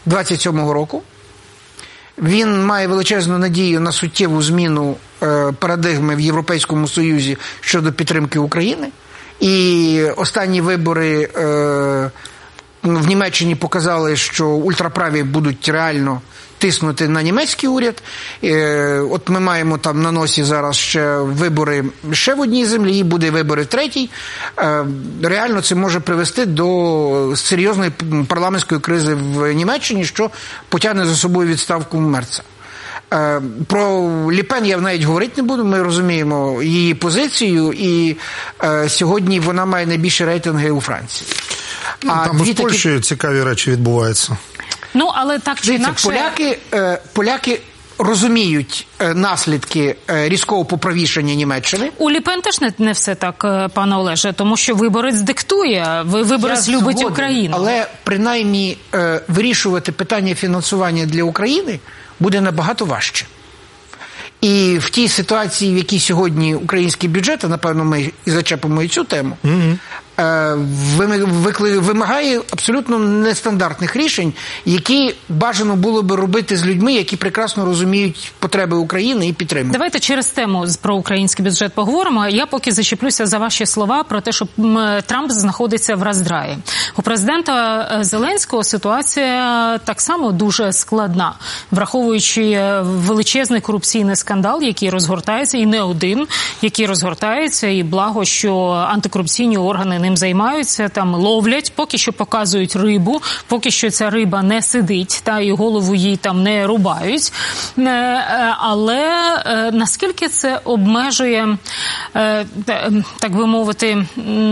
27-го року. Він має величезну надію на суттєву зміну парадигми в Європейському Союзі щодо підтримки України. І останні вибори в Німеччині показали, що ультраправі будуть реально тиснути на німецький уряд. От ми маємо там на носі зараз ще вибори ще в одній землі, і буде вибори в третій. Реально це може привести до серйозної парламентської кризи в Німеччині, що потягне за собою відставку Мерца. Про Ле Пен я навіть говорити не буду, ми розуміємо її позицію, і сьогодні вона має найбільші рейтинги у Франції. Там з Польщею цікаві речі відбуваються. Ну, але так чи інакше... Поляки розуміють наслідки різкого поправішання Німеччини. У Ле Пен теж не все так, пане Олеже, тому що виборець диктує, виборець любить Україну. Але принаймні вирішувати питання фінансування для України буде набагато важче. І в тій ситуації, в якій сьогодні український бюджет, а напевно ми і зачепимо і цю тему, вимагає абсолютно нестандартних рішень, які бажано було би робити з людьми, які прекрасно розуміють потреби України і підтримують. Давайте через тему про український бюджет поговоримо. Я поки зачеплюся за ваші слова про те, що Трамп знаходиться в роздраї. У президента Зеленського ситуація так само дуже складна, враховуючи величезний корупційний скандал, який розгортається, і не один, який розгортається, і благо, що антикорупційні органи ним займаються, там ловлять, поки що показують рибу, поки що ця риба не сидить, та і голову їй там не рубають. Але наскільки це обмежує, так би мовити,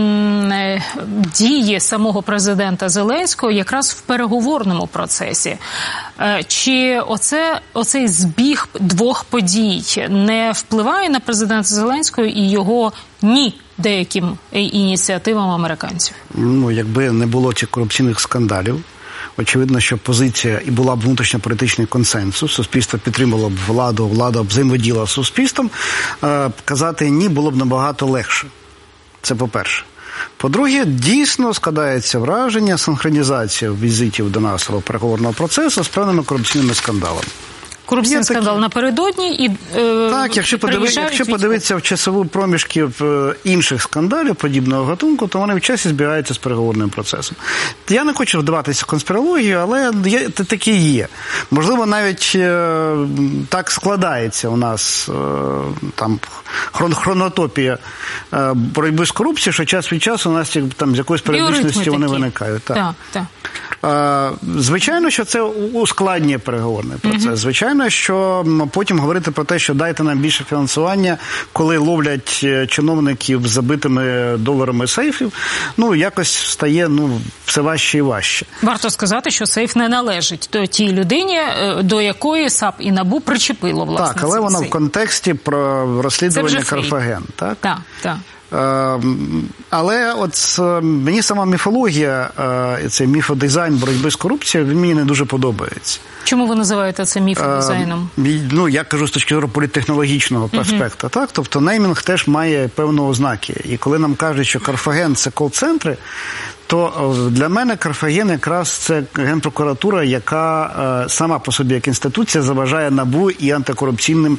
дії самого президента Зеленського якраз в переговорному процесі? Чи оцей збіг двох подій не впливає на президента Зеленського і його ні деяким ініціативам американців? Ну, якби не було цих корупційних скандалів, очевидно, що позиція і була б внутрішньополітичний консенсус, суспільство підтримало б владу, влада б взаємодіяла з суспільством, казати «ні» було б набагато легше. Це по-перше. По-друге, дійсно складається враження синхронізації візитів до нас переговорного процесу з певними корупційними скандалами. Корупційний скандал напередодні і так, якщо подивитися в часову проміжки інших скандалів подібного гатунку, то вони в часі збігаються з переговорним процесом. Я не хочу вдаватися в конспірологію, але такі є. Можливо, навіть так складається у нас там хронотопія боротьби з корупцією, що час від часу у нас там з якоїсь періодичності вони виникають. Так. Звичайно, що це ускладнює переговорний процес. Звичайно, що потім говорити про те, що дайте нам більше фінансування, коли ловлять чиновників з забитими доларами сейфів, якось стає все важче і важче. Варто сказати, що сейф не належить тій людині, до якої САП і НАБУ причепило, власне, так, але вона в контексті про розслідування Карфаген. Так. Але от мені сама міфологія, цей міфодизайн боротьби з корупцією, він мені не дуже подобається. Чому ви називаєте це міфодизайном? Я кажу з точки зору політтехнологічного аспекту. Так? Тобто неймінг теж має певні ознаки. І коли нам кажуть, що Карфаген – це кол-центри, то для мене Карфаген якраз це Генпрокуратура, яка сама по собі як інституція заважає НАБУ і антикорупційним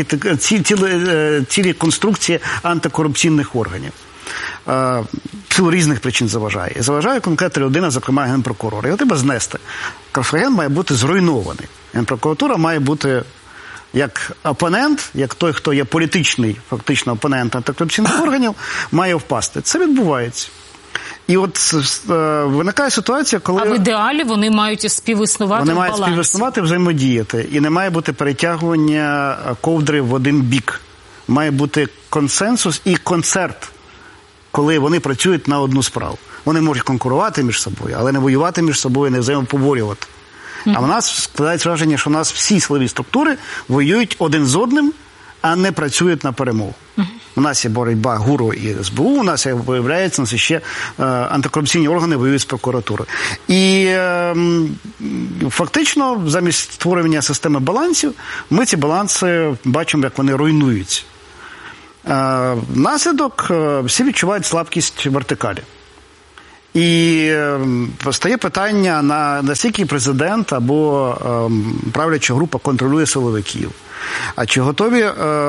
цілі конструкції антикорупційних органів. З різних причин заважає. І заважає конкретна людина, зокрема Генпрокурор. Його треба знести. Карфаген має бути зруйнований. Генпрокуратура має бути як опонент, як той, хто є політичний, фактично, опонент антикорупційних органів, має впасти. Це відбувається. І от виникає ситуація, коли... А в ідеалі вони мають співіснувати в балансі. Вони мають співіснувати, взаємодіяти. І не має бути перетягування ковдри в один бік. Має бути консенсус і концерт, коли вони працюють на одну справу. Вони можуть конкурувати між собою, але не воювати між собою, не взаємопоборювати. А в нас складається враження, що у нас всі силові структури воюють один з одним, а не працюють на перемогу. У нас є боротьба ГУРу і СБУ, у нас, як виявляється, у нас ще антикорупційні органи воюють з прокуратурою. І фактично, замість створення системи балансів, ми ці баланси бачимо, як вони руйнуються. Наслідок, всі відчувають слабкість вертикалі. І постає питання, наскільки президент або правляча група контролює силовиків. А чи готові,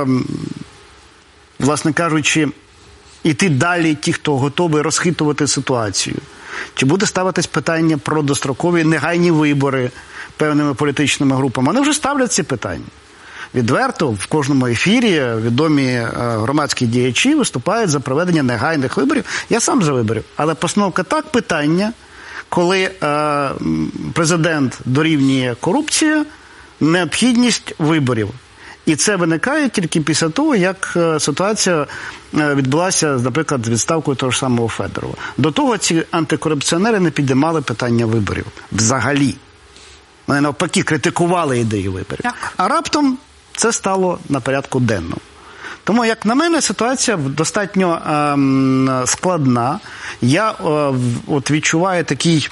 власне кажучи, іти далі ті, хто готовий розхитувати ситуацію? Чи буде ставитись питання про дострокові негайні вибори певними політичними групами? Вони вже ставлять ці питання. Відверто в кожному ефірі відомі громадські діячі виступають за проведення негайних виборів. Я сам за виборів. Але постановка так питання, коли президент дорівнює корупція, необхідність виборів. І це виникає тільки після того, як ситуація відбулася, наприклад, з відставкою того ж самого Федорова. До того ці антикорупціонери не підіймали питання виборів. Взагалі. Вони навпаки критикували ідею виборів. Так. А раптом це стало на порядку денному. Тому, як на мене, ситуація достатньо складна. Я от відчуваю такий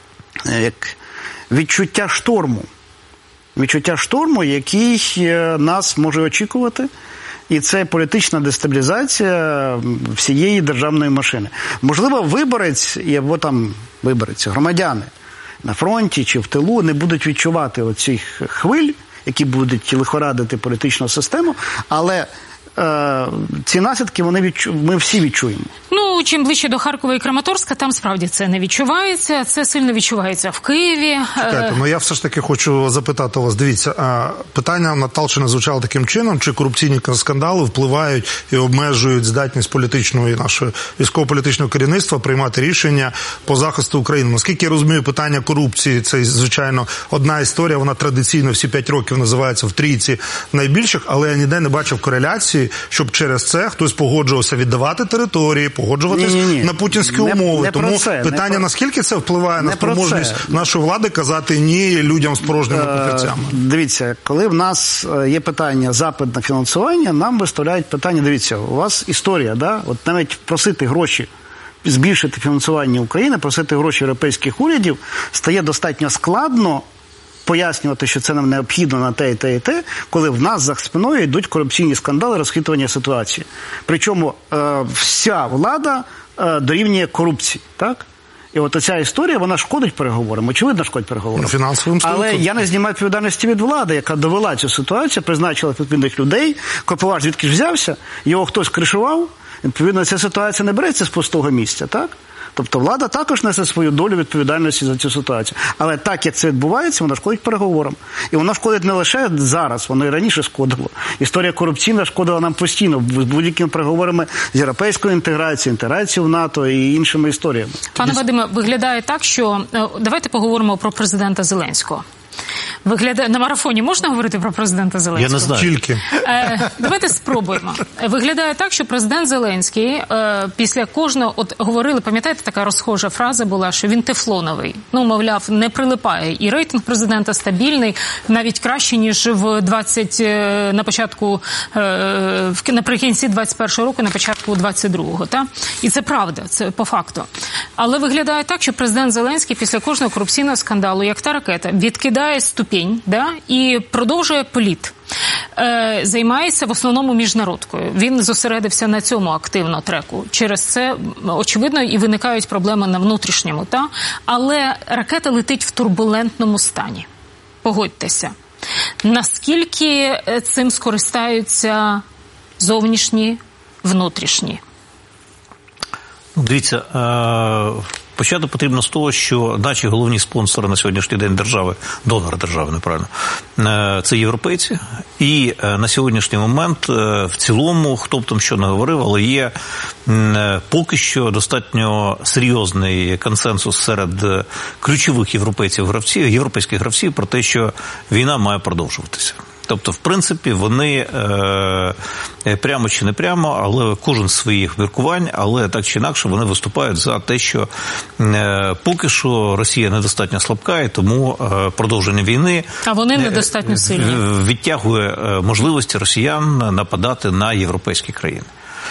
відчуття шторму. Відчуття шторму, який нас може очікувати. І це політична дестабілізація всієї державної машини. Можливо, виборець, або там виборець, громадяни на фронті чи в тилу не будуть відчувати оцих хвиль, які будуть лихорадити політичну систему, але ці наслідки ми всі відчуємо. Ну, чим ближче до Харкова і Краматорська, там справді це не відчувається. Це сильно відчувається в Києві. Чекайте, я все ж таки хочу запитати вас. Дивіться, питання Наталчина звучало таким чином, чи корупційні скандали впливають і обмежують здатність політичного і нашого військово-політичного керівництва приймати рішення по захисту України. Наскільки я розумію, питання корупції – це, звичайно, одна історія, вона традиційно всі 5 років називається в трійці найбільших, але я ніде не бачив кореляції, щоб через це хтось погоджувався віддавати території, погоджуватись на путінські умови. Тому питання, наскільки це впливає на спроможність нашої влади казати ні людям з порожніми папірцями? Дивіться, коли в нас є питання запит на фінансування, нам виставляють питання, дивіться, у вас історія, да? От навіть просити гроші, збільшити фінансування України, просити гроші європейських урядів стає достатньо складно пояснювати, що це нам необхідно на те і те і те, коли в нас за спиною йдуть корупційні скандали, розхитування ситуації. Причому вся влада дорівнює корупції, так? І от ця історія, вона шкодить переговорам, очевидно шкодить переговорам. Але я не знімаю відповідальності від влади, яка довела цю ситуацію, призначила відповідних людей, Копиваш звідки ж взявся, його хтось кришував, відповідно ця ситуація не береться з пустого місця, так? Тобто влада також несе свою долю відповідальності за цю ситуацію. Але так, як це відбувається, вона шкодить переговорам. І вона шкодить не лише зараз, вона і раніше шкодила. Історія корупційна шкодила нам постійно, з будь-якими переговорами з європейською інтеграцією в НАТО і іншими історіями. Пане Вадиме, виглядає так, що... Давайте поговоримо про президента Зеленського. На марафоні можна говорити про президента Зеленського? Я не знаю. Тільки. Давайте спробуємо. Виглядає так, що президент Зеленський після кожного... От говорили, пам'ятаєте, така розхожа фраза була, що він тефлоновий. Ну, мовляв, не прилипає. І рейтинг президента стабільний, навіть краще, ніж на початку, наприкінці 21-го року, на початку 22-го. Та? І це правда, це по факту. Але виглядає так, що президент Зеленський після кожного корупційного скандалу, як та ракета, відкидає ступінь, да, і продовжує політ. Займається в основному міжнародкою. Він зосередився на цьому активно треку. Через це, очевидно, і виникають проблеми на внутрішньому. Та? Але ракета летить в турбулентному стані. Погодьтеся. Наскільки цим скористаються зовнішні, внутрішні? Дивіться, почати потрібно з того, що наші головні спонсори на сьогоднішній день держави, донори держави, неправильно, це європейці. І на сьогоднішній момент в цілому, хто б там що не говорив, але є поки що достатньо серйозний консенсус серед ключових європейських гравців про те, що війна має продовжуватися. Тобто, в принципі, вони прямо чи не прямо, але кожен з своїх міркувань, але так чи інакше вони виступають за те, що поки що Росія недостатньо слабка, і тому продовження війни недостатньо сильні. Відтягує можливості росіян нападати на європейські країни.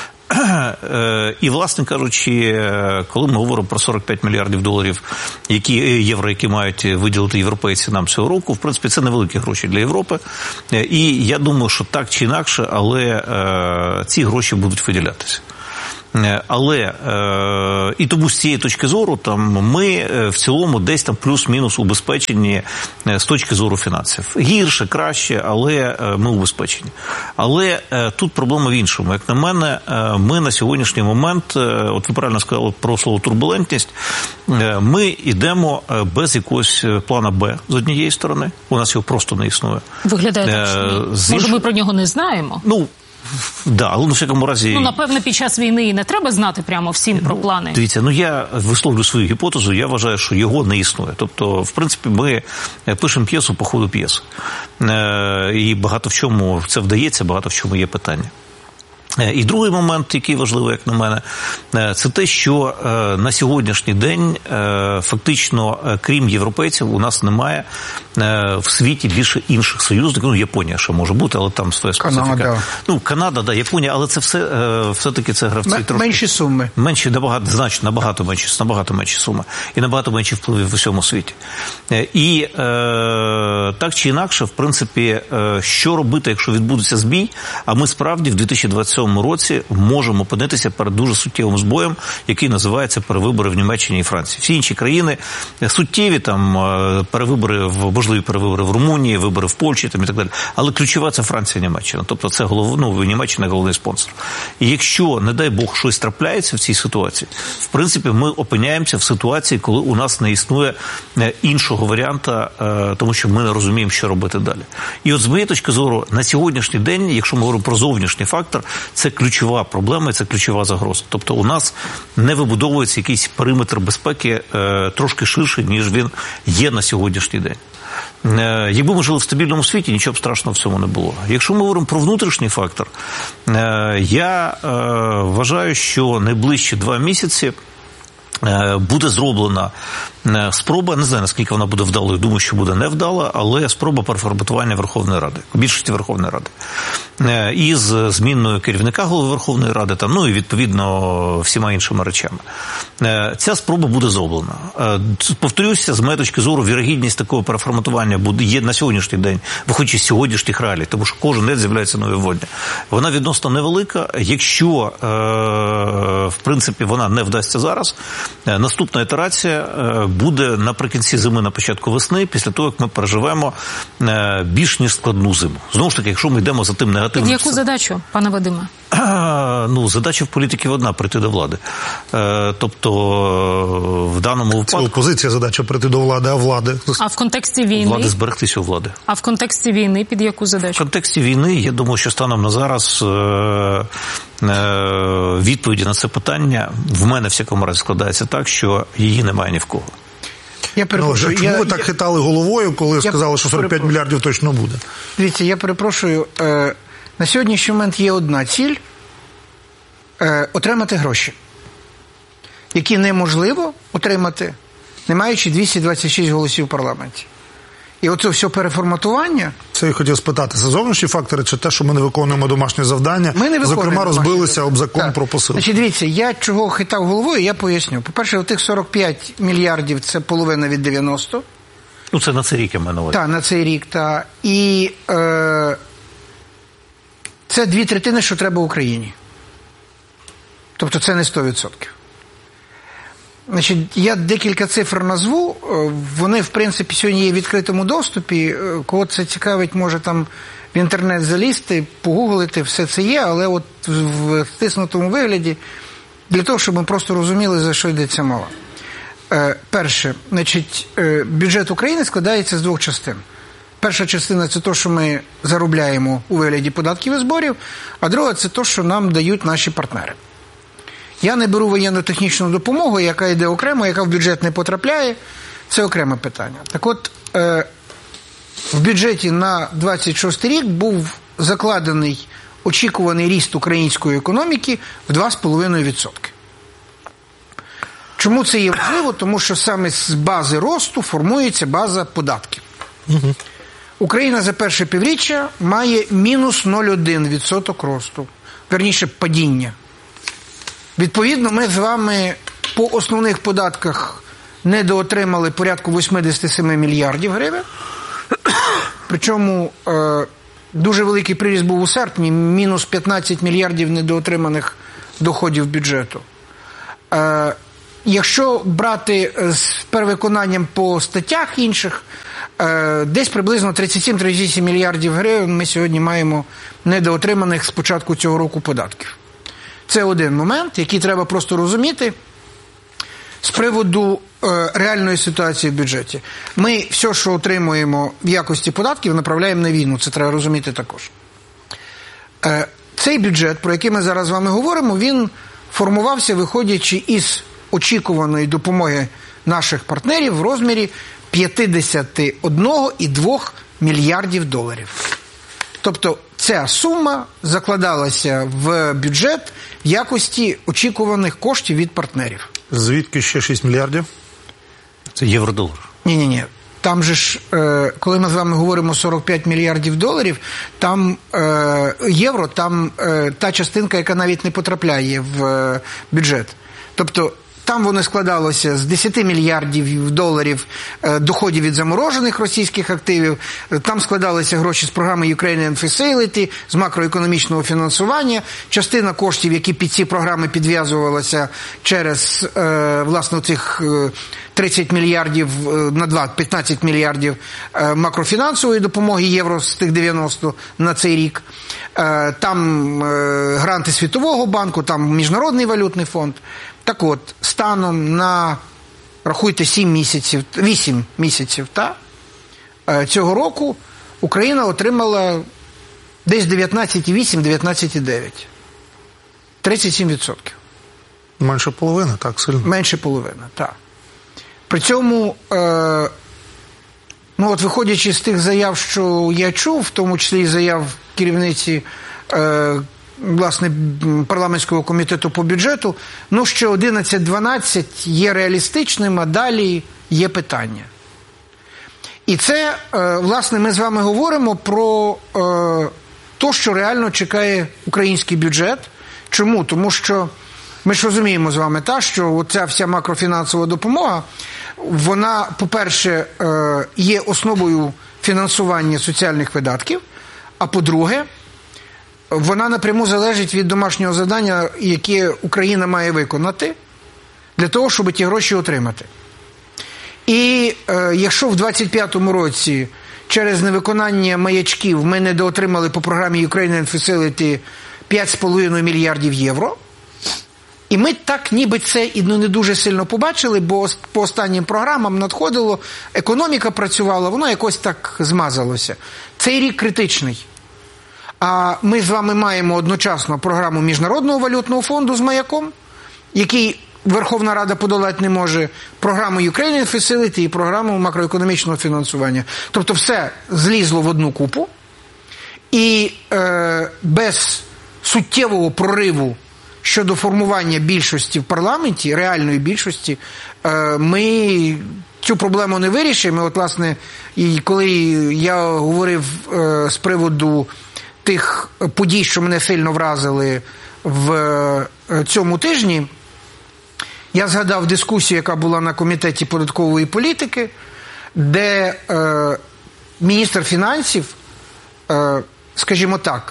І, власне кажучи, коли ми говоримо про 45 мільярдів доларів євро, які мають виділити європейці нам цього року, в принципі, це невеликі гроші для Європи. І я думаю, що так чи інакше, але ці гроші будуть виділятися. Але і тому з цієї точки зору там ми в цілому десь там плюс-мінус убезпечені з точки зору фінансів. Гірше, краще, але ми убезпечені. Але тут проблема в іншому. Як на мене, ми на сьогоднішній момент, от ви правильно сказали про слово турбулентність, ми йдемо без якогось плана Б з однієї сторони. У нас його просто не існує. Виглядає так, що може ми про нього не знаємо? Да, але на всякому разі... напевно, під час війни і не треба знати прямо всім про плани. Дивіться, я висловлю свою гіпотезу, я вважаю, що його не існує. Тобто, в принципі, ми пишемо п'єсу по ходу п'єси. І багато в чому це вдається, багато в чому є питання. І другий момент, який важливий, як на мене, це те, що на сьогоднішній день фактично, крім європейців, у нас немає в світі більше інших союзників. Японія ще може бути, але там своя специфіка. Канада, Японія, але це все-таки це гравці трошки... Менші суми. Значно, набагато менші суми. І набагато менші впливи в усьому світі. І так чи інакше, в принципі, що робити, якщо відбудеться збій, а ми справді в 2027 році можемо опинитися перед дуже суттєвим збоєм, який називається перевибори в Німеччині і Франції. Всі інші країни суттєві, там можливі перевибори в Румунії, вибори в Польщі там, і так далі. Але ключова – це Франція і Німеччина. Тобто це Німеччина – головний спонсор. І якщо, не дай Бог, щось трапляється в цій ситуації, в принципі, ми опиняємося в ситуації, коли у нас не існує іншого варіанта, тому що ми не розуміємо, що робити далі. І от з моєї точки зору, на сьогоднішній день, якщо ми говоримо про зовнішній фактор, це ключова проблема і це ключова загроза. Тобто у нас не вибудовується якийсь периметр безпеки трошки ширший, ніж він є на сьогоднішній день. Якби ми жили в стабільному світі, нічого б страшного в цьому не було. Якщо ми говоримо про внутрішній фактор, я вважаю, що найближчі 2 місяці буде зроблена спроба, не знаю, наскільки вона буде вдалою, думаю, що буде невдала, але спроба переформатування Верховної Ради, більшості Верховної Ради. Із зміною керівника голови Верховної Ради, і відповідно всіма іншими речами. Ця спроба буде зроблена. Повторюся, з моєї точки зору, вірогідність такого переформатування є на сьогоднішній день, виходячи з сьогоднішніх реалій, тому що кожен день з'являються нові вводні. Вона відносно невелика. Якщо, в принципі, вона не вдасться зараз, наступна ітерація буде наприкінці зими, на початку весни, після того, як ми переживемо більш ніж складну зиму. Знову ж таки, якщо ми йдемо за тим негативним... Яку задачу, пане Вадиме? Задача в політиків одна – прийти до влади. Тобто, в даному випадку... Це опозиція задача – прийти до влади, а влади? А в контексті війни? Влади зберегтися у влади. А в контексті війни під яку задачу? В контексті війни, я думаю, що станом на зараз відповіді на це питання в мене, в всякому разі, складається так, що її немає ні в кого. Чому ви так хитали головою, коли сказали, що 45 мільярдів точно буде? Дивіться, я перепрошую. На сьогоднішній момент є одна ціль – отримати гроші, які неможливо отримати, не маючи 226 голосів в парламенті. І оце все переформатування... Це я хотів спитати, це зовнішні фактори чи те, що ми не виконуємо домашнє завдання? Ми не зокрема, розбилися об закон про посилення. Значить, дивіться, я чого хитав головою, я поясню. По-перше, тих 45 мільярдів – це половина від 90. Це на цей рік, я маю на увазі. Так, на цей рік, так. І це 2/3, що треба Україні. Тобто це не 100%. Значить, я декілька цифр назву, вони, в принципі, сьогодні є в відкритому доступі, кого це цікавить, може там в інтернет залізти, погуглити, все це є, але от в стиснутому вигляді, для того, щоб ми просто розуміли, за що йдеться мова. Перше, значить, бюджет України складається з 2 частин. Перша частина – це те, що ми заробляємо у вигляді податків і зборів, а друга – це те, що нам дають наші партнери. Я не беру воєнно-технічну допомогу, яка йде окремо, яка в бюджет не потрапляє. Це окреме питання. Так от, в бюджеті на 26 рік був закладений очікуваний ріст української економіки в 2,5%. Чому це є важливо? Тому що саме з бази росту формується база податків. Україна за перше півріччя має мінус 0,1% росту. Вірніше, падіння. Відповідно, ми з вами по основних податках недоотримали порядку 87 мільярдів гривень. Причому дуже великий приріст був у серпні, мінус 15 мільярдів недоотриманих доходів бюджету. Якщо брати з перевиконанням по статтях інших, десь приблизно 37-38 мільярдів гривень ми сьогодні маємо недоотриманих з початку цього року податків. Це один момент, який треба просто розуміти з приводу реальної ситуації в бюджеті. Ми все, що отримуємо в якості податків, направляємо на війну. Це треба розуміти також. Цей бюджет, про який ми зараз з вами говоримо, він формувався, виходячи із очікуваної допомоги наших партнерів в розмірі 51,2 мільярдів доларів. Тобто ця сума закладалася в бюджет в якості очікуваних коштів від партнерів. Звідки ще 6 мільярдів? Це євро-долар. Ні. Там же ж, коли ми з вами говоримо 45 мільярдів доларів, там євро, там та частинка, яка навіть не потрапляє в бюджет. Тобто там воно складалося з 10 мільярдів доларів доходів від заморожених російських активів, там складалися гроші з програми Ukrainian Facility, з макроекономічного фінансування, частина коштів, які під ці програми підв'язувалася через, власне, цих 30 мільярдів на 2, 15 мільярдів макрофінансової допомоги євро з тих 90 на цей рік. Там гранти Світового банку, там Міжнародний валютний фонд. Так от, станом на, рахуйте, 8 місяців цього року Україна отримала десь 19,8-19,9. 37%. Менше половини, так, сильно? Менше половини, так. При цьому, виходячи з тих заяв, що я чув, в тому числі і заяв керівниці власне, парламентського комітету по бюджету, ще 11-12 є реалістичним, а далі є питання. І це, власне, ми з вами говоримо про те, що реально чекає український бюджет. Чому? Тому що ми ж розуміємо з вами, що оця вся макрофінансова допомога, вона, по-перше, є основою фінансування соціальних видатків, а по-друге, вона напряму залежить від домашнього завдання, яке Україна має виконати для того, щоб ті гроші отримати. І якщо в 2025 році через невиконання маячків ми недоотримали по програмі Ukrainian Facility 5,5 мільярдів євро, і ми так ніби це і не дуже сильно побачили, бо по останнім програмам надходило, економіка працювала, воно якось так змазалося. Цей рік критичний. А ми з вами маємо одночасно програму Міжнародного валютного фонду з маяком, який Верховна Рада подолати не може, програму Ukrainian Facility і програму макроекономічного фінансування. Тобто все злізло в одну купу, і без суттєвого прориву щодо формування більшості в парламенті, реальної більшості, ми цю проблему не вирішимо. От, власне, і коли я говорив з приводу тих подій, що мене сильно вразили в цьому тижні, я згадав дискусію, яка була на Комітеті податкової політики, де міністр фінансів, скажімо так,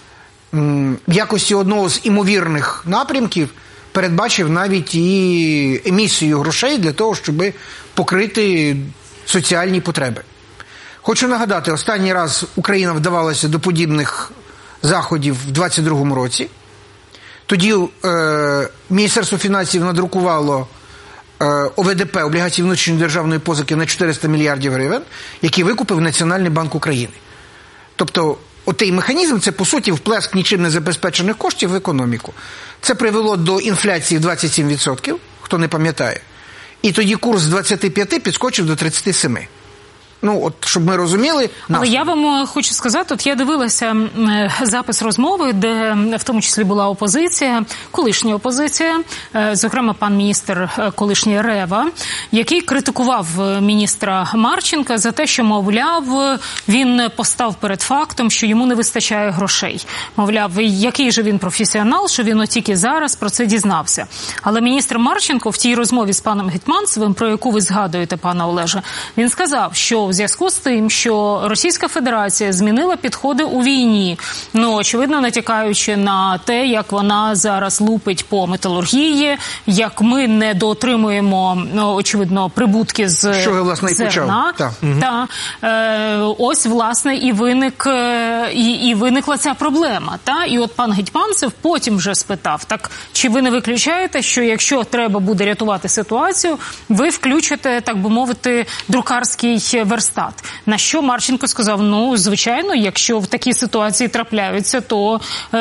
в якості одного з імовірних напрямків передбачив навіть і емісію грошей для того, щоб покрити соціальні потреби. Хочу нагадати, останній раз Україна вдавалася до подібних заходів в 2022 році. Тоді Міністерство фінансів надрукувало ОВДП, облігації внутрішньої державної позики, на 400 мільярдів гривень, які викупив Національний банк України. Тобто, отей механізм – це, по суті, вплеск нічим не забезпечених коштів в економіку. Це привело до інфляції в 27%, хто не пам'ятає. І тоді курс з 25 підскочив до 37. Щоб ми розуміли. Але я вам хочу сказати, от я дивилася запис розмови, де в тому числі була опозиція, колишня опозиція, зокрема пан міністр колишній Рева, який критикував міністра Марченка за те, що, мовляв, він постав перед фактом, що йому не вистачає грошей. Мовляв, який же він професіонал, що він тільки зараз про це дізнався. Але міністр Марченко в тій розмові з паном Гетманцевим, про яку ви згадуєте, пане Олеже, він сказав, що в зв'язку з тим, що Російська Федерація змінила підходи у війні, очевидно, натякаючи на те, як вона зараз лупить по металургії, як ми не доотримуємо, очевидно, прибутки з зерна. Ось, власне, і виникла ця проблема. І от пан Гетьманцев потім вже спитав, так, чи ви не виключаєте, що якщо треба буде рятувати ситуацію, ви включите, так би мовити, друкарський верстат. На що Марченко сказав, звичайно, якщо в такій ситуації трапляються, то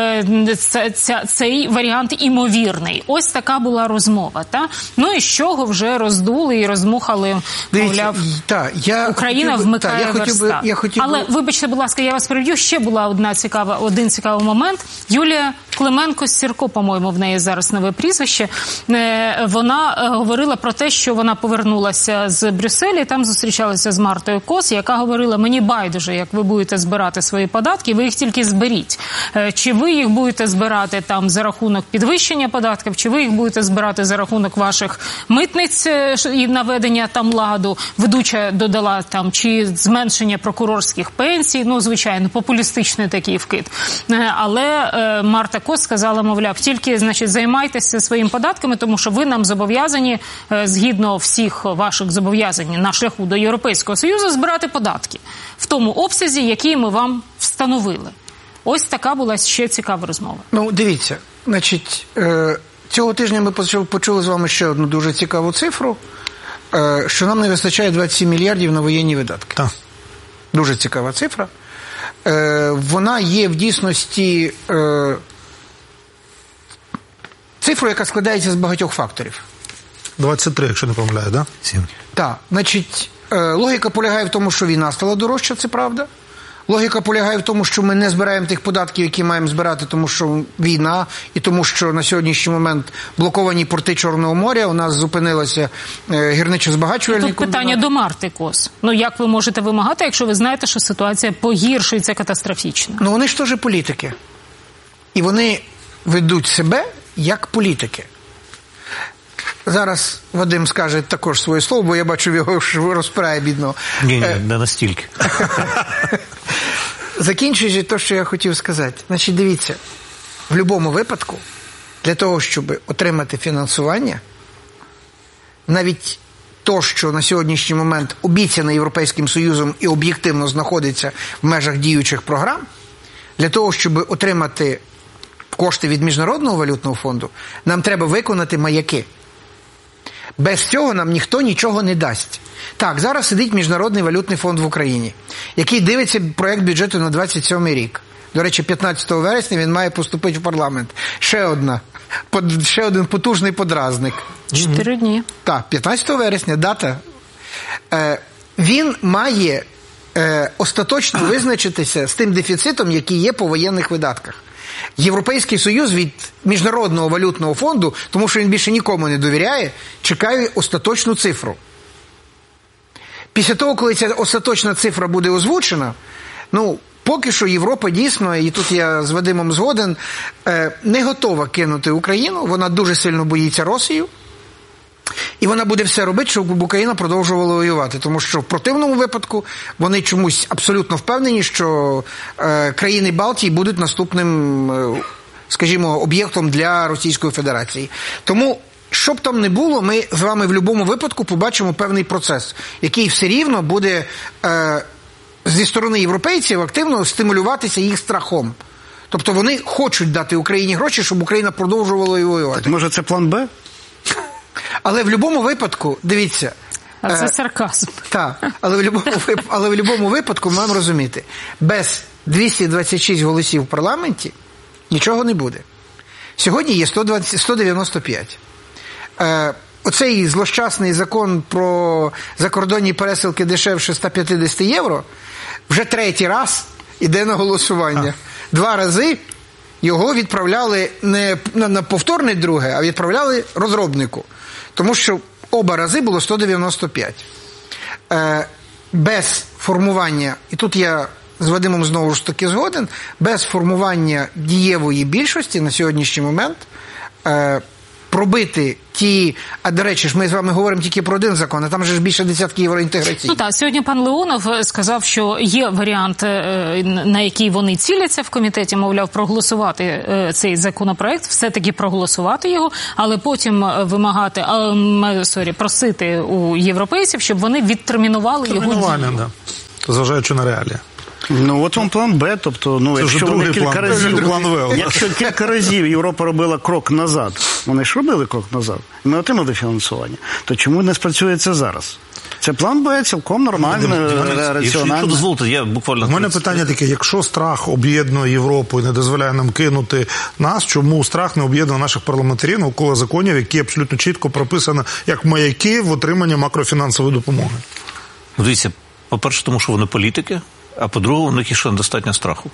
цей варіант імовірний. Ось така була розмова. І з чого вже роздули і розмухали, мовляв, Україна вмикає верстат. Але, вибачте, будь ласка, я вас переб'ю, ще була один цікавий момент. Юлія Клименко-Сірко, по-моєму, в неї зараз нове прізвище, вона говорила про те, що вона повернулася з Брюсселя, там зустрічалася з Мартою Кос, яка говорила, мені байдуже, як ви будете збирати свої податки, ви їх тільки зберіть. Чи ви їх будете збирати там за рахунок підвищення податків, чи ви їх будете збирати за рахунок ваших митниць і наведення там ладу. Ведуча додала там, чи зменшення прокурорських пенсій, звичайно, популістичний такий вкид. Але Марта Кос сказала, мовляв, тільки, займайтеся своїми податками, тому що ви нам зобов'язані, згідно всіх ваших зобов'язань на шляху до Європейського Союзу, збирати податки в тому обсязі, який ми вам встановили. Ось така була ще цікава розмова. Дивіться, цього тижня ми почули з вами ще одну дуже цікаву цифру, що нам не вистачає 27 мільярдів на воєнні видатки. Так. Дуже цікава цифра. Вона є в дійсності цифрою, яка складається з багатьох факторів. 23, якщо не помиляю, так? Так. Логіка полягає в тому, що війна стала дорожча, це правда. Логіка полягає в тому, що ми не збираємо тих податків, які маємо збирати, тому що війна, і тому що на сьогоднішній момент блоковані порти Чорного моря, у нас зупинилося гірничо-збагачувальний комбінат. Тут питання до Марти Кос. Як ви можете вимагати, якщо ви знаєте, що ситуація погіршується катастрофічно? Вони ж теж політики. І вони ведуть себе як політики. Зараз Вадим скаже також своє слово, бо я бачу, його розпирає бідного. Ні, не настільки. Закінчуючи те, що я хотів сказати. Дивіться, в будь-якому випадку, для того, щоб отримати фінансування, навіть то, що на сьогоднішній момент обіцяне Європейським Союзом і об'єктивно знаходиться в межах діючих програм, для того, щоб отримати кошти від Міжнародного валютного фонду, нам треба виконати маяки. Без цього нам ніхто нічого не дасть. Так, зараз сидить Міжнародний валютний фонд в Україні, який дивиться проєкт бюджету на 27 рік. До речі, 15 вересня він має поступити в парламент. Ще один потужний подразник. 4 дні. Так, 15 вересня, дата. Він має остаточно визначитися з тим дефіцитом, який є по воєнних видатках. Європейський Союз від Міжнародного валютного фонду, тому що він більше нікому не довіряє, чекає остаточну цифру. Після того, коли ця остаточна цифра буде озвучена, поки що Європа дійсно, і тут я з Вадимом згоден, не готова кинути Україну, вона дуже сильно боїться Росію, і вона буде все робити, щоб Україна продовжувала воювати. Тому що в противному випадку вони чомусь абсолютно впевнені, що країни Балтії будуть наступним, скажімо, об'єктом для Російської Федерації. Тому, що б там не було, ми з вами в будь-якому випадку побачимо певний процес, який все рівно буде зі сторони європейців активно стимулюватися їх страхом. Тобто вони хочуть дати Україні гроші, щоб Україна продовжувала воювати. Може це план Б? Але в будь-якому випадку, дивіться... А це сарказм. Так, але в будь-якому випадку ми маємо розуміти, без 226 голосів в парламенті нічого не буде. Сьогодні є 195. Оцей злощасний закон про закордонні пересилки дешевше 150 євро вже 3-й раз іде на голосування. 2 рази його відправляли не на повторне друге, а відправляли розробнику. Тому що оба рази було 195. Без формування, і тут я з Вадимом знову ж таки згоден, без формування дієвої більшості на сьогоднішній момент пробити ті, а до речі ж ми з вами говоримо тільки про один закон, а там же ж більше десятки євроінтеграцій. Ну так, сьогодні пан Леонов сказав, що є варіант, на який вони ціляться в комітеті, мовляв, проголосувати цей законопроект, все-таки проголосувати його, але потім вимагати, просити у європейців, щоб вони відтермінували його дію. Да. Зважаючи на реалії. Ну, от вам план Б, тобто, ну, якщо вони якщо кілька разів Європа робила крок назад, вони ж робили крок назад, ми отримали фінансування, то чому не спрацює це зараз? Це план Б, цілком нормально, раціонально. Якщо дозволите, я буквально... У мене питання таке, якщо страх об'єднує Європу і не дозволяє нам кинути нас, чому страх не об'єднує наших парламентарів навколо законів, які абсолютно чітко прописані як маяки в отриманні макрофінансової допомоги? Дивіться, по-перше, тому що вони політики, а по-друге, у них є ще недостатньо страху.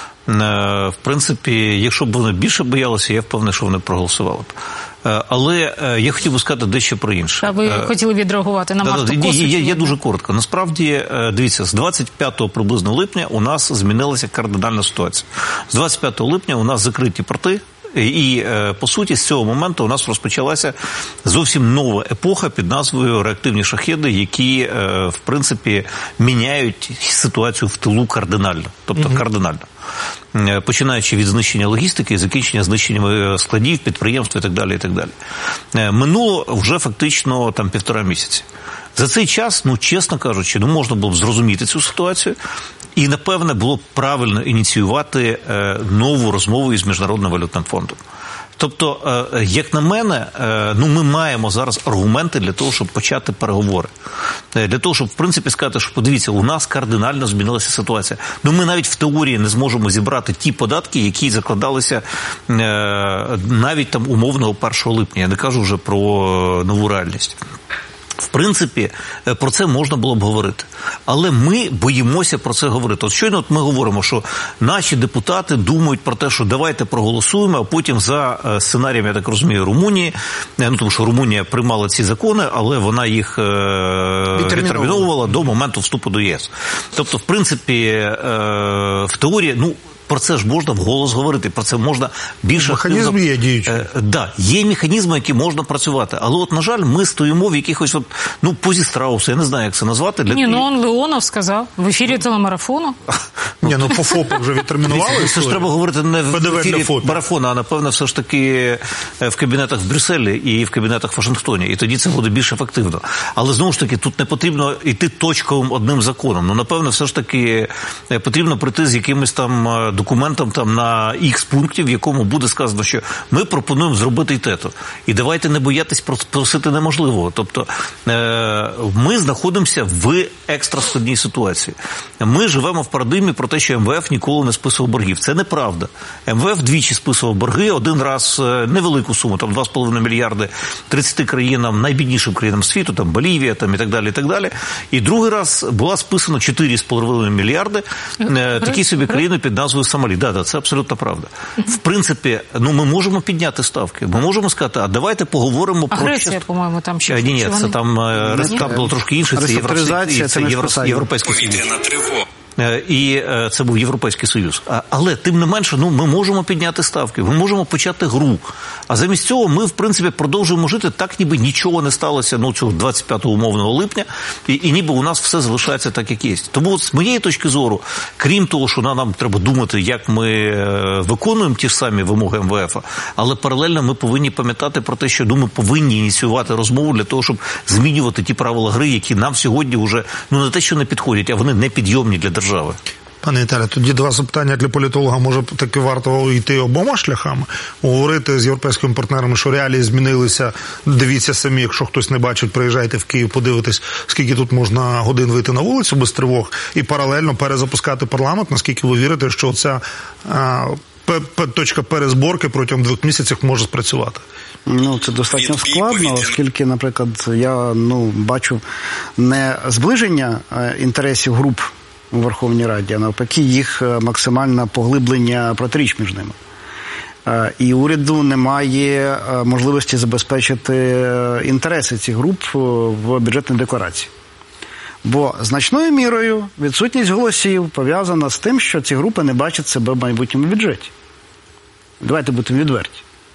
В принципі, якщо б вони більше боялися, я впевнений, що вони проголосували б. Але я хотів би сказати дещо про інше. А ви хотіли відреагувати на Марту Косачу? Я дуже коротко. Насправді, дивіться, з 25 приблизно липня у нас змінилася кардинальна ситуація. З 25 липня у нас закриті порти, і, по суті, з цього моменту у нас розпочалася зовсім нова епоха під назвою «Реактивні шахеди», які, в принципі, міняють ситуацію в тилу кардинально. Тобто кардинально. Починаючи від знищення логістики і закінчення знищенням складів, підприємств і так далі, і так далі. Минуло вже фактично там 1,5 місяці. За цей час, ну, чесно кажучи, можна було б зрозуміти цю ситуацію. І, напевне, було б правильно ініціювати нову розмову із Міжнародним валютним фондом. Тобто, як на мене, ми маємо зараз аргументи для того, щоб почати переговори. Для того, щоб, в принципі, сказати, що, подивіться, у нас кардинально змінилася ситуація. Ми навіть в теорії не зможемо зібрати ті податки, які закладалися навіть там умовного 1 липня. Я не кажу вже про нову реальність. В принципі, про це можна було б говорити. Але ми боїмося про це говорити. От щойно ми говоримо, що наші депутати думають про те, що давайте проголосуємо, а потім за сценарієм, я так розумію, Румунії, тому що Румунія приймала ці закони, але вона їх відтерміновувала до моменту вступу до ЄС. Тобто, в принципі, в теорії, про це ж можна вголос говорити, про це можна більше... Механізм є діючий. Да, є механізми, які можна працювати. Але от, на жаль, ми стоїмо в якихось, позі страуса, я не знаю, як це назвати. Он Леонов сказав в ефірі телемарафону. По ФОПу вже відтермінували. Це ж треба говорити не в ефірі марафону, а, напевно, все ж таки в кабінетах в Брюсселі і в кабінетах в Вашингтоні. І тоді це буде більш ефективно. Але, знову ж таки, тут не потрібно йти точковим одним законом. Напевно, все ж таки потрібно прийти з якимось там документом там на X пунктів, в якому буде сказано, що ми пропонуємо зробити і те-то. І давайте не боятись просити неможливого. Тобто ми знаходимося в екстраскладній ситуації. Ми живемо в парадигмі про те, що МВФ ніколи не списував боргів. Це неправда. МВФ двічі списував борги, один раз невелику суму, там 2,5 мільярди 30 країнам, найбіднішим країнам світу, там Болівія, там і так далі, і так далі. І другий раз була списано 4,5 мільярди такі собі країни під назвою Сомалі. Да, це абсолютно правда. В принципі, ми можемо підняти ставки. Ми можемо сказати, а давайте поговоримо про... Греція, по-моєму, там ще... Ні, це там було трошки інше. Це Європейський Союз. І це був Європейський Союз. Але, тим не менше, ми можемо підняти ставки, ми можемо почати гру. А замість цього ми, в принципі, продовжуємо жити так, ніби нічого не сталося цього 25 умовного липня, і ніби у нас все залишається так, як є. Тому, з моєї точки зору, крім того, що нам треба думати, як ми виконуємо ті ж самі вимоги МВФ, але паралельно ми повинні пам'ятати про те, що ми повинні ініціювати розмову для того, щоб змінювати ті правила гри, які нам сьогодні вже, не те, що не підходять, а вони не підйомні для держави. Пане Віталію, тоді два запитання для політолога. Може, таки варто йти обома шляхами? Говорити з європейськими партнерами, що реалії змінилися. Дивіться самі, якщо хтось не бачить, приїжджайте в Київ, подивитись, скільки тут можна годин вийти на вулицю без тривог, і паралельно перезапускати парламент. Наскільки ви вірите, що ця точка перезборки протягом 2 місяців може спрацювати? Це достатньо складно, оскільки, наприклад, я бачу не зближення інтересів груп у Верховній Раді, а навпаки їх максимальне поглиблення протиріч між ними. І уряду немає можливості забезпечити інтереси цих груп в бюджетній декларації. Бо значною мірою відсутність голосів пов'язана з тим, що ці групи не бачать себе в майбутньому бюджеті. Давайте будемо відверті.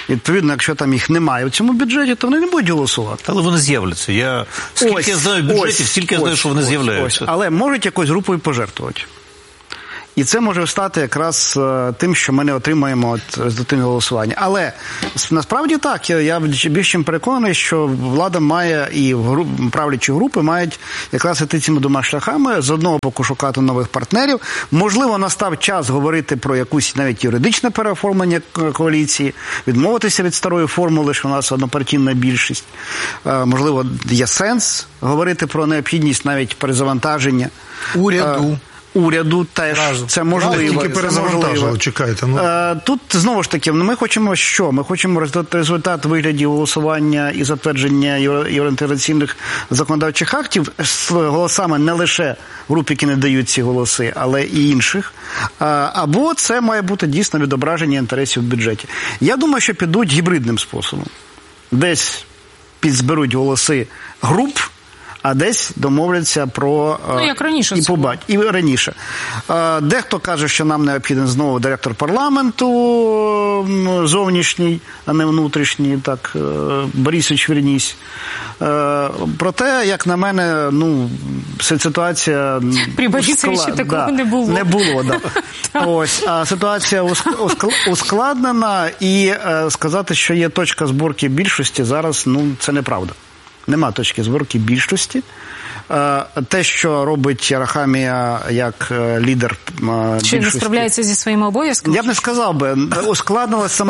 Відповідно, якщо там їх немає в цьому бюджеті, то вони не будуть голосувати. Але вони з'являться. Скільки я знаю бюджетів, стільки я знаю, що вони з'являються. Але можуть якоюсь групою пожертвувати. І це може стати якраз тим, що ми не отримаємо результативне голосування. Але насправді так, я більш чим переконаний, що влада має і правлячі групи мають якраз іти цими двома шляхами. З одного боку шукати нових партнерів. Можливо, настав час говорити про якусь навіть юридичне переоформлення коаліції, відмовитися від старої формули, що у нас однопартійна більшість. Можливо, є сенс говорити про необхідність навіть перезавантаження уряду теж. Це можливо. Тільки перезавантажили, чекайте. Тут, знову ж таки, ми хочемо що? Ми хочемо результат у вигляді голосування і затвердження євроінтеграційних законодавчих актів з голосами не лише груп, які не дають ці голоси, але і інших. Або це має бути дійсно відображення інтересів в бюджеті. Я думаю, що підуть гібридним способом. Десь підзберуть голоси груп, а десь домовляться про як раніше, і раніше. Дехто каже, що нам необхіден знову директор парламенту зовнішній, а не внутрішній, так, Борисович Вернісь. Проте, як на мене, ситуація при Борисовичі такого не було. Не було, так. Ось, а ситуація ускладнена, і сказати, що є точка зборки більшості, зараз, це неправда. Нема точки зборки більшості. Те, що робить Арахамія як лідер більшості... Чи не справляється зі своїми обов'язками? Я б не сказав би. Ускладнилась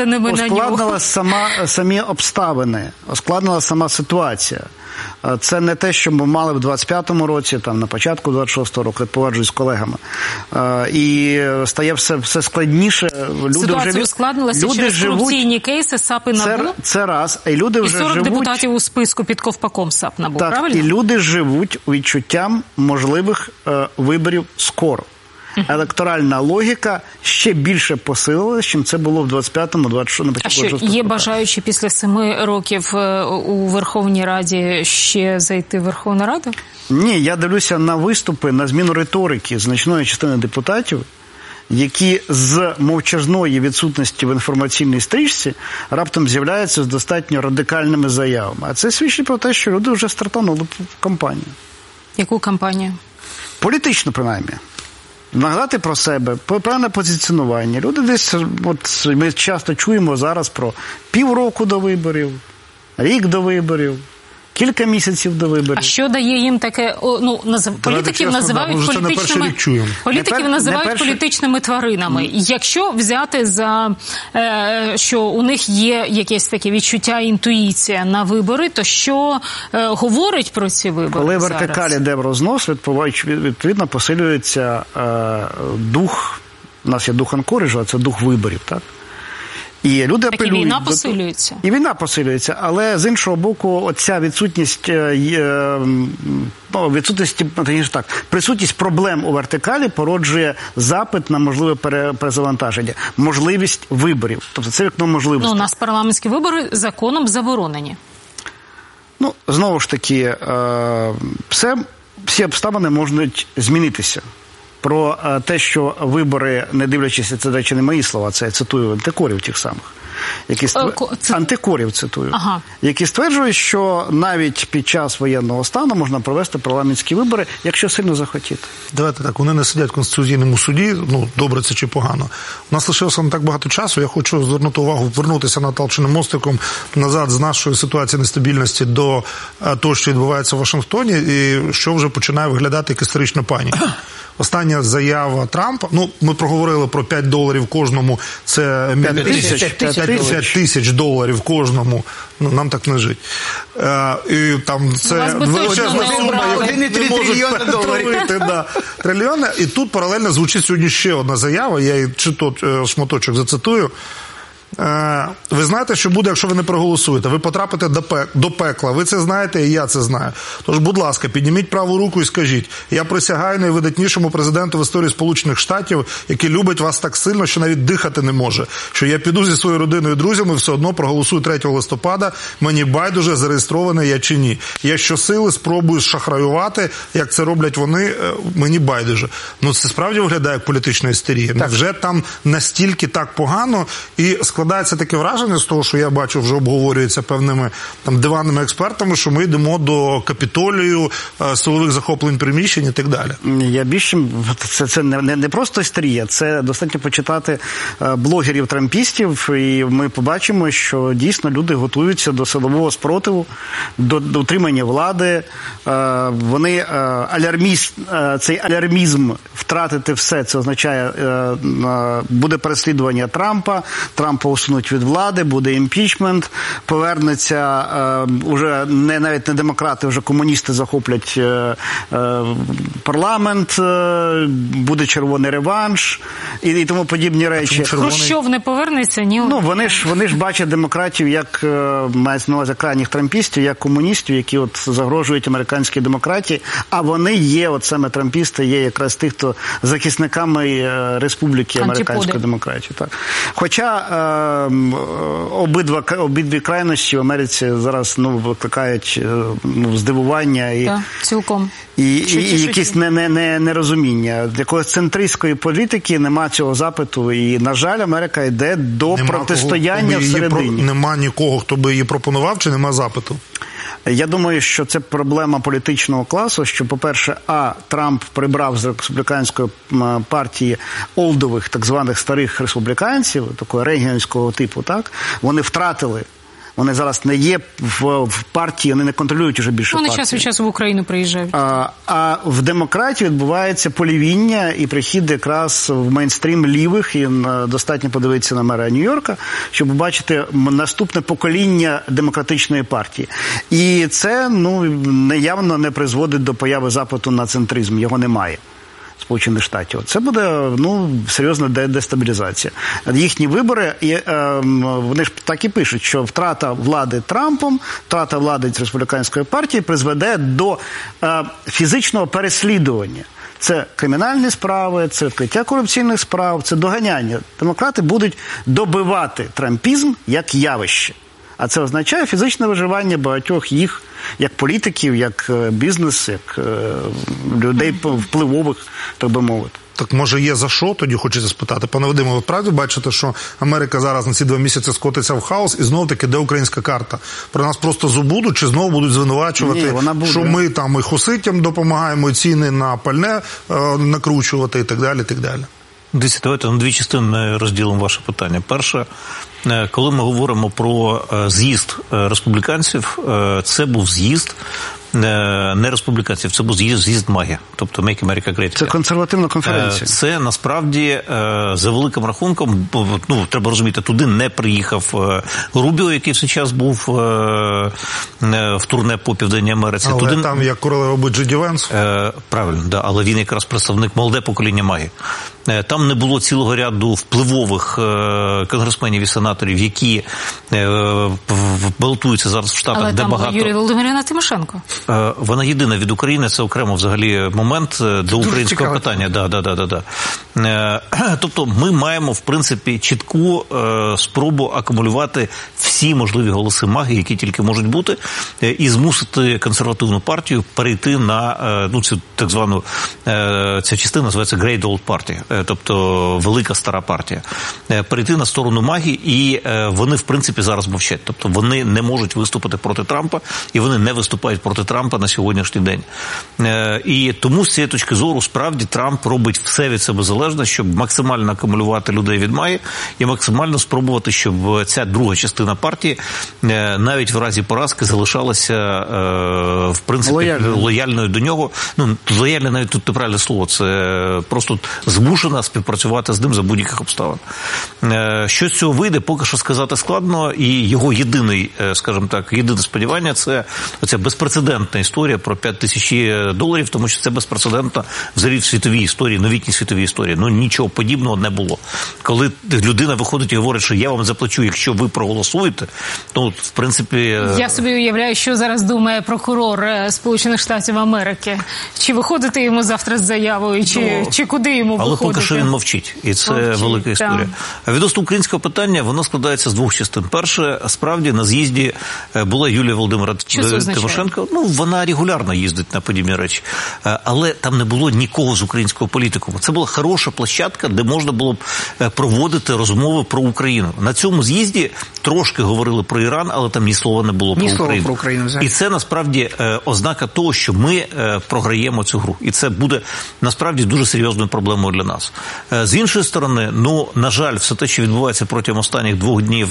самі обставини, ускладнилась сама ситуація. Це не те, що ми мали в 25-му році, там, на початку 26-го року, я погоджуюсь з колегами. І стає все складніше. Ситуація ускладнилася через корупційні кейси САП і НАБУ? Це раз. І люди вже 40 депутатів у списку під ковпаком САП НАБУ, так, правильно? І люди живуть відчуттям можливих виборів скоро. Електоральна логіка ще більше посилилася, чим це було в 25-му, 26-му, на початку 26-го. А що, є бажаючі після 7 років у Верховній Раді ще зайти в Верховну Раду? Ні, я дивлюся на виступи, на зміну риторики значної частини депутатів, які з мовчазної відсутності в інформаційній стрічці раптом з'являються з достатньо радикальними заявами. А це свідчить про те, що люди вже стартанули кампанію. Яку кампанію? Політичну, принаймні. Нагадати про себе, певне позиціонування. Люди десь, ми часто чуємо зараз про півроку до виборів, рік до виборів, кілька місяців до виборів. А що дає їм таке, політиків називають політичними тваринами. Якщо взяти що у них є якесь таке відчуття, інтуїція на вибори, то що говорить про ці вибори Коли зараз? вертикаль іде в рознос, відповідно посилюється дух, у нас є дух анкориджу, а це дух виборів, так? І люди апелюють. І війна посилюється. І війна посилюється, але з іншого боку, оця присутність проблем у вертикалі породжує запит на можливе перезавантаження, можливість виборів. Тобто це вікно можливості. У нас парламентські вибори законом заборонені. Знову ж таки, всі обставини можуть змінитися. Про те, що вибори, не дивлячись, це, до речі, не мої слова, це я цитую антикорів тих самих. Антикорів цитую. Ага. Які стверджують, що навіть під час воєнного стану можна провести парламентські вибори, якщо сильно захотіти. Давайте так, вони не сидять в Конституційному суді, добре це чи погано. У нас лишилося не так багато часу, я хочу звернути увагу, повернутися Наталчиним мостиком назад з нашої ситуації нестабільності до того, що відбувається в Вашингтоні, і що вже починає виглядати як історична паніка. Остання заява Трампа, ми проговорили про $5 кожному, це 50 тисяч доларів кожному, нам так не жить. І там це величезна сума, яку не можуть перетворити трильйони. І тут паралельно звучить сьогодні ще одна заява, я її шматочок зацитую. Ви знаєте, що буде, якщо ви не проголосуєте. Ви потрапите до пекла. Ви це знаєте, і я це знаю. Тож, будь ласка, підніміть праву руку і скажіть: я присягаю найвидатнішому президенту в історії Сполучених Штатів, який любить вас так сильно, що навіть дихати не може. Що я піду зі своєю родиною і друзями, все одно проголосую 3 листопада. Мені байдуже, зареєстрований я чи ні. Я щосили спробую шахраювати, як це роблять вони, мені байдуже. Це справді виглядає як політична істерія. Невже там настільки так погано і складається складається таке враження з того, що я бачу, вже обговорюється певними там диванними експертами, що ми йдемо до Капітолію, силових захоплень приміщень і так далі. Я більше, це не просто істерія, це достатньо почитати блогерів-трампістів, і ми побачимо, що дійсно люди готуються до силового спротиву, до утримання влади. Вони цей алярмізм втратити все, це означає, буде переслідування Трампа усунуть від влади, буде імпічмент, повернеться уже навіть не демократи, вже комуністи захоплять парламент, буде червоний реванш і тому подібні речі. Хрущов не повернеться, ні? Ну, вони ж бачать демократів як, мається на увазі крайніх трампістів, як комуністів, які от загрожують американській демократії, а вони є, от саме трампісти, є якраз тих, хто захисниками республіки американської демократії. Так. Хоча обидві крайності в Америці зараз викликають здивування і, цілком. І якісь нерозуміння. Якоїсь центристської політики нема цього запиту, і, на жаль, Америка йде до протистояння всередині. Нема нікого, хто би її пропонував, чи нема запиту? Я думаю, що це проблема політичного класу, що, по-перше, Трамп прибрав з республіканської партії олдових, так званих старих республіканців, такого регіонського типу, так? Вони втратили. Вони зараз не є в партії, вони не контролюють уже більше партії. Вони час від часу в Україну приїжджають. А в демократії відбувається полівіння і прихід якраз в мейнстрім лівих, і достатньо подивитися на мера Нью-Йорка, щоб побачити наступне покоління демократичної партії. І це, явно не призводить до появи запиту на центризм, його немає. Сполучених Штатів. Це буде, серйозна дестабілізація. Їхні вибори, вони ж так і пишуть, що втрата влади Трампом, втрата влади республіканської партії призведе до фізичного переслідування. Це кримінальні справи, це відкриття корупційних справ, це доганяння. Демократи будуть добивати трампізм як явище. А це означає фізичне виживання багатьох їх, як політиків, як бізнес, як людей впливових, так би мовити. Так може є за що, тоді хочеться спитати. Пане Вадиме, ви правді бачите, що Америка зараз на ці 2 місяці скотиться в хаос, і знов-таки де українська карта? Про нас просто забудуть, чи знову будуть звинувачувати, що ми там і хуситям допомагаємо, і ціни на пальне накручувати і так далі, і так далі. Дивіться, давайте на 2 частини розділимо ваше питання. Перше, коли ми говоримо про з'їзд республіканців, це був з'їзд не республіканців, це був з'їзд МАГА, тобто Make America Great Again. Це консервативна конференція. Це насправді за великим рахунком, треба розуміти, туди не приїхав Рубіо, який в цей час був в турне по Південній Америці. Але туди... там як королева Джеді Венс. Правильно, да, але він якраз представник молоде покоління МАГА. Там не було цілого ряду впливових конгресменів і сенаторів, які балотуються зараз в Штатах, але де там багато... Юлія Володимирівна Тимошенко. Вона єдина від України, це окремо взагалі момент до українського питання. Да. Тобто ми маємо, в принципі, чітку спробу акумулювати всі можливі голоси МАГА, які тільки можуть бути, і змусити консервативну партію перейти на цю так звану, ця частина називається Great Old Party, тобто велика стара партія, перейти на сторону МАГА, і вони, в принципі, зараз мовчать. Тобто вони не можуть виступити проти Трампа, і вони не виступають проти Трампа на сьогоднішній день. І тому з цієї точки зору справді Трамп робить все від себе залежне, щоб максимально акумулювати людей від МАГА і максимально спробувати, щоб ця друга частина партії навіть в разі поразки залишалася в принципі лояльною до нього. Лояльне навіть тут неправильне слово, це просто змушена співпрацювати з ним за будь-яких обставин. Що з цього вийде, поки що сказати складно, і його єдине сподівання – це оця безпрецедентна історія про $5000, тому що це безпрецедентна взагалі в світовій історії, новітній світовій історії. Нічого подібного не було. Коли людина виходить і говорить, що я вам заплачу, якщо ви проголосуєте, то, в принципі... Я собі уявляю, що зараз думає прокурор Сполучених Штатів Америки. Чи виходити йому завтра з заявою, чи куди йому виходити? виходити. що він мовчить, і це велика історія. А відносно українського питання, воно складається з двох частин. Перше, справді, на з'їзді була Юлія Володимирівна Тимошенко. Ну, вона регулярно їздить на подібні речі. Але там не було нікого з українського політикуму. Це була хороша площадка, де можна було б проводити розмови про Україну. На цьому з'їзді трошки говорили про Іран, але там ні слова не було про Україну. І це, насправді, ознака того, що ми програємо цю гру. І це буде, насправді, дуже серйозною проблемою для нас. З іншої сторони, ну, на жаль, все те, що відбувається протягом останніх 2 днів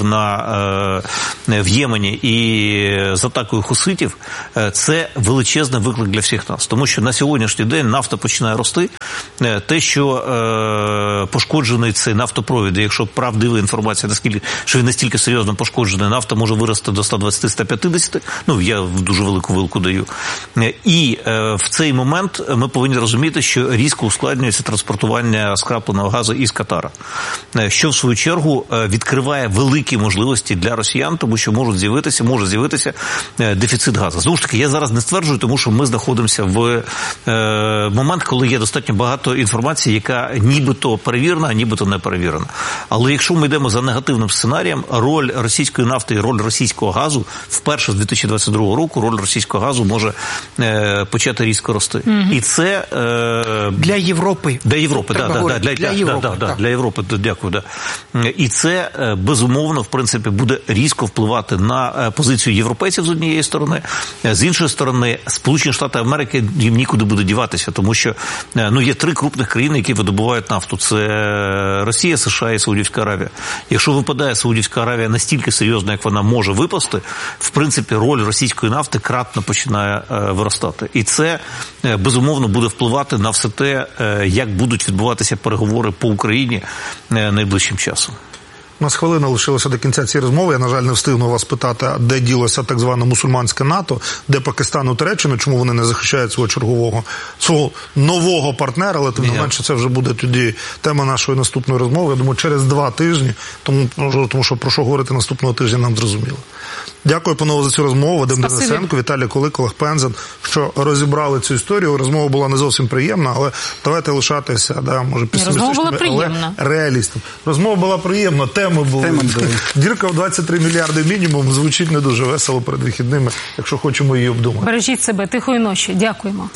в Ємені і з атакою хуситів, це величезний виклик для всіх нас. Тому що на сьогоднішній день нафта починає рости. Те, що пошкоджений цей нафтопровід, якщо правдива інформація, що він настільки серйозно пошкоджений, нафта може вирости до 120-150, ну, я дуже велику вилку даю. І в цей момент ми повинні розуміти, що різко ускладнюється транспортування скрапленого газу із Катара, що в свою чергу відкриває великі можливості для росіян, тому що може з'явитися дефіцит газу. Знову ж таки, я зараз не стверджую, тому що ми знаходимося в момент, коли є достатньо багато інформації, яка нібито перевірена, а нібито не перевірена. Але якщо ми йдемо за негативним сценарієм, роль російської нафти і роль російського газу, вперше з 2022 року роль російського газу може почати різко рости. І це... Для Європи. Для Європи, для Європи, дякую. І це, безумовно, в принципі, буде різко впливати на позицію європейців з однієї сторони. З іншої сторони, Сполучені Штати Америки їм нікуди буде діватися, тому що є 3 крупних країни, які видобувають нафту. Це Росія, США і Саудівська Аравія. Якщо випадає Саудівська Аравія настільки серйозно, як вона може випасти, в принципі, роль російської нафти кратно починає виростати. І це, безумовно, буде впливати на все те, як будуть відбуватися переговори по Україні найближчим часом. У нас хвилина лишилася до кінця цієї розмови. Я, на жаль, не встигну вас питати, де ділося так зване мусульманське НАТО, де Пакистан і Туреччина, чому вони не захищають свого нового партнера, але тим не менше це вже буде тоді тема нашої наступної розмови. Я думаю, через 2 тижні, тому що про що говорити наступного тижня нам зрозуміло. Дякую, панове, за цю розмову. Вадим Денисенко, Віталій Кулик, Олег Пензен, що розібрали цю історію. Розмова була не зовсім приємна, але давайте лишатися, може, песимістичними, але реалістами. Розмова була приємна, теми були. Дірка в 23 мільярди мінімум звучить не дуже весело перед вихідними, якщо хочемо її обдумати. Бережіть себе, тихої ночі. Дякуємо.